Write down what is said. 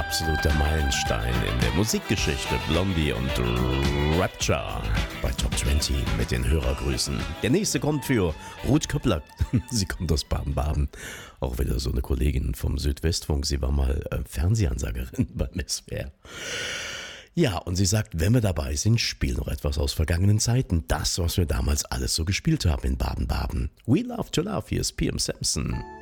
absoluter Meilenstein in der Musikgeschichte. Blondie und Rapture bei Top 20 mit den Hörergrüßen. Der nächste kommt für Ruth Köppler. Sie kommt aus Baden-Baden. Auch wieder so eine Kollegin vom Südwestfunk. Sie war mal Fernsehansagerin beim SWR. Ja, und sie sagt, wenn wir dabei sind, spiel noch etwas aus vergangenen Zeiten. Das, was wir damals alles so gespielt haben in Baden-Baden. We Love to Love, hier ist PM Samson.